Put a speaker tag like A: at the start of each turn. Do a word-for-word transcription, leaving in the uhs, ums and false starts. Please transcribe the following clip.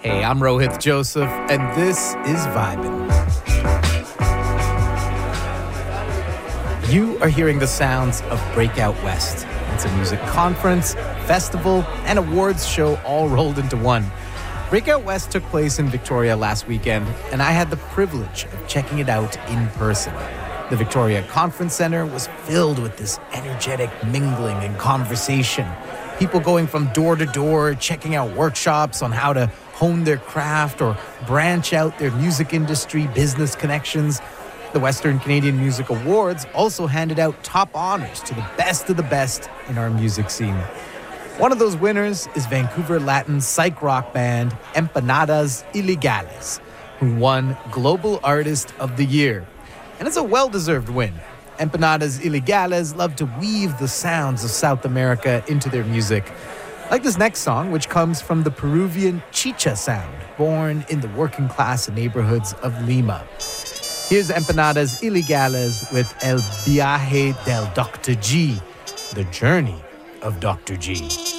A: Hey, I'm Rohit Joseph, and this is Vibin'. You are hearing the sounds of Breakout West. It's a music conference, festival, and awards show all rolled into one. Breakout West took place in Victoria last weekend, and I had the privilege of checking it out in person. The Victoria Conference Centre was filled with this energetic mingling and conversation. People going from door to door, checking out workshops on how to hone their craft or branch out their music industry business connections. The Western Canadian Music Awards also handed out top honors to the best of the best in our music scene. One of those winners is Vancouver Latin psych rock band Empanadas Ilegales, who won Global Artist of the Year. And it's a well-deserved win. Empanadas Ilegales love to weave the sounds of South America into their music. Like this next song, which comes from the Peruvian chicha sound, born in the working class neighborhoods of Lima. Here's Empanadas Ilegales with El Viaje del Doctor G, the journey of Doctor G.